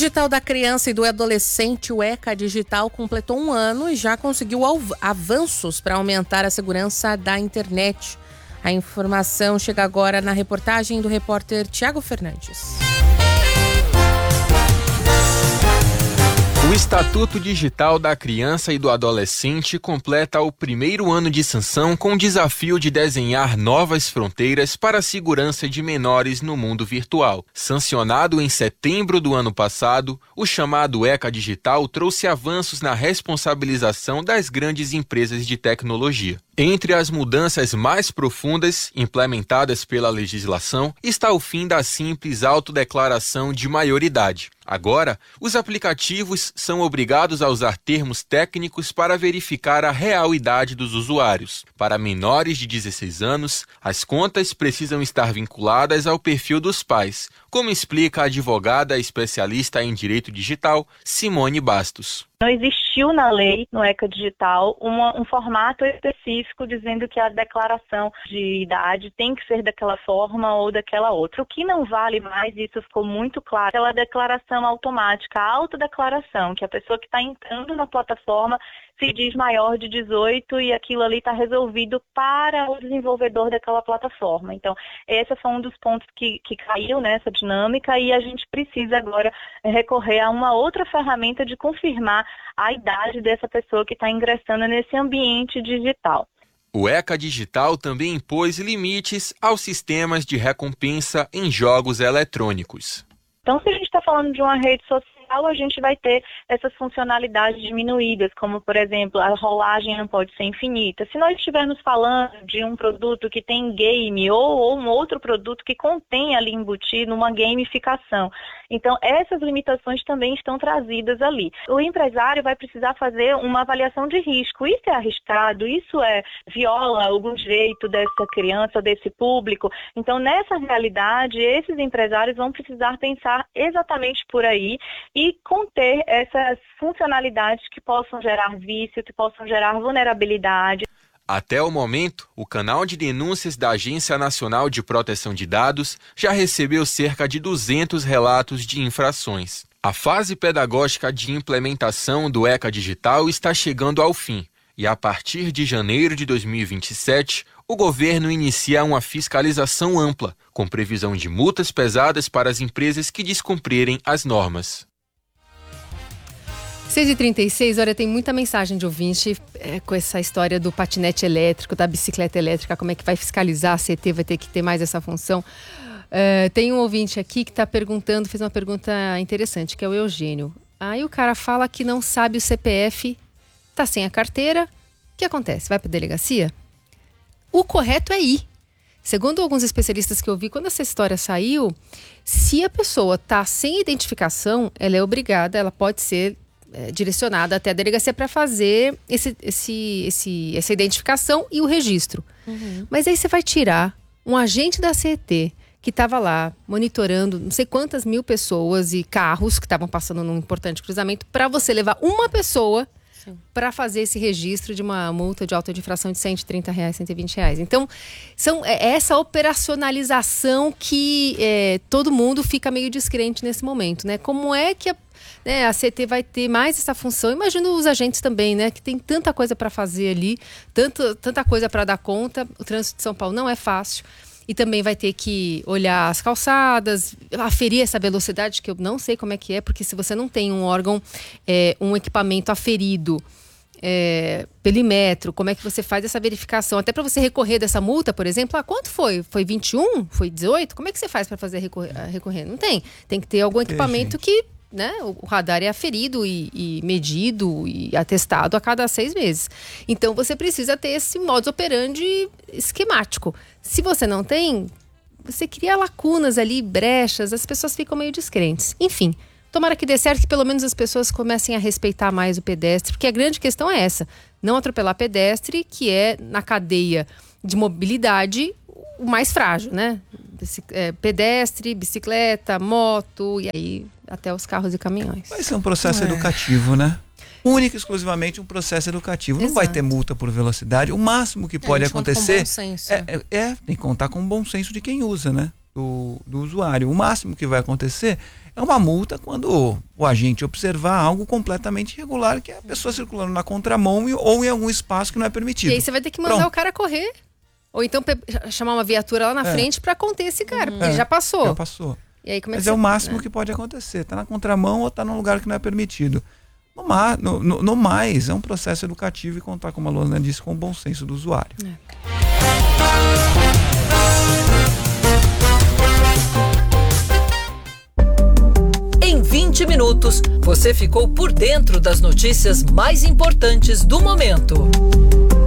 Digital da Criança e do Adolescente, o ECA Digital, completou 1 ano e já conseguiu avanços para aumentar a segurança da internet. A informação chega agora na reportagem do repórter Tiago Fernandes. O Estatuto Digital da Criança e do Adolescente completa o 1º ano de sanção com o desafio de desenhar novas fronteiras para a segurança de menores no mundo virtual. Sancionado em setembro do ano passado, o chamado ECA Digital trouxe avanços na responsabilização das grandes empresas de tecnologia. Entre as mudanças mais profundas implementadas pela legislação está o fim da simples autodeclaração de maioridade. Agora, os aplicativos são obrigados a usar termos técnicos para verificar a real idade dos usuários. Para menores de 16 anos, as contas precisam estar vinculadas ao perfil dos pais, como explica a advogada especialista em direito digital, Simone Bastos. Não existiu na lei, no ECA Digital, um formato específico dizendo que a declaração de idade tem que ser daquela forma ou daquela outra. O que não vale mais, isso ficou muito claro, é aquela declaração automática, a autodeclaração, que a pessoa que está entrando na plataforma se diz maior de 18 e aquilo ali está resolvido para o desenvolvedor daquela plataforma. Então, esse foi um dos pontos que caiu nessa dinâmica e a gente precisa agora recorrer a uma outra ferramenta de confirmar a idade dessa pessoa que está ingressando nesse ambiente digital. O ECA Digital também impôs limites aos sistemas de recompensa em jogos eletrônicos. Então, se a gente está falando de uma rede social, a gente vai ter essas funcionalidades diminuídas, como, por exemplo, a rolagem não pode ser infinita. Se nós estivermos falando de um produto que tem game ou um outro produto que contém ali embutido uma gamificação, então essas limitações também estão trazidas ali. O empresário vai precisar fazer uma avaliação de risco. Isso é arriscado, isso viola algum direito dessa criança, desse público. Então, nessa realidade, esses empresários vão precisar pensar exatamente por aí e conter essas funcionalidades que possam gerar vício, que possam gerar vulnerabilidade. Até o momento, o canal de denúncias da Agência Nacional de Proteção de Dados já recebeu cerca de 200 relatos de infrações. A fase pedagógica de implementação do ECA Digital está chegando ao fim e, a partir de janeiro de 2027, o governo inicia uma fiscalização ampla, com previsão de multas pesadas para as empresas que descumprirem as normas. 6h36, olha, tem muita mensagem de ouvinte com essa história do patinete elétrico, da bicicleta elétrica, como é que vai fiscalizar, a CT vai ter que ter mais essa função. Tem um ouvinte aqui que está perguntando, fez uma pergunta interessante, que é o Eugênio. Aí o cara fala que não sabe o CPF, tá sem a carteira, o que acontece? Vai para a delegacia? O correto é ir. Segundo alguns especialistas que eu vi, quando essa história saiu, se a pessoa tá sem identificação, ela é obrigada, ela pode ser direcionada até a delegacia para fazer essa identificação e o registro. Uhum. Mas aí você vai tirar um agente da CET que estava lá monitorando não sei quantas mil pessoas e carros que estavam passando num importante cruzamento para você levar uma pessoa para fazer esse registro de uma multa de auto de infração de R$130, R$120. Então, essa operacionalização que todo mundo fica meio descrente nesse momento, né? Como é que a CT vai ter mais essa função? Imagino os agentes também, né? Que tem tanta coisa para fazer ali, tanta coisa para dar conta. O trânsito de São Paulo não é fácil. E também vai ter que olhar as calçadas, aferir essa velocidade, que eu não sei como é que é, porque se você não tem um órgão, um equipamento aferido pelo metro, como é que você faz essa verificação? Até para você recorrer dessa multa, por exemplo, quanto foi? Foi 21? Foi 18? Como é que você faz para fazer recorrer? Não tem. Tem que ter algum equipamento que, né, o radar é aferido e medido e atestado a cada 6 meses. Então você precisa ter esse modus operandi esquemático. Se você não tem, você cria lacunas ali, brechas, as pessoas ficam meio descrentes. Enfim, tomara que dê certo, que pelo menos as pessoas comecem a respeitar mais o pedestre, porque a grande questão é essa, não atropelar pedestre, que é na cadeia de mobilidade o mais frágil, né? Pedestre, bicicleta, moto e aí até os carros e caminhões. Vai ser um processo educativo, né? Único e exclusivamente um processo educativo. Exato. Não vai ter multa por velocidade. O máximo que pode acontecer tem que contar com bom senso. tem que contar com o bom senso de quem usa, né? do usuário. O máximo que vai acontecer é uma multa quando o agente observar algo completamente irregular, que é a pessoa circulando na contramão ou em algum espaço que não é permitido. E aí você vai ter que mandar o cara correr. Ou então chamar uma viatura lá na frente para conter esse cara, porque ele já passou. Já passou. E aí, como é Mas que é o máximo que pode acontecer. Tá na contramão ou tá num lugar que não é permitido. No mais, é um processo educativo e contar, como a Luana disse, com o bom senso do usuário. Em 20 minutos, você ficou por dentro das notícias mais importantes do momento.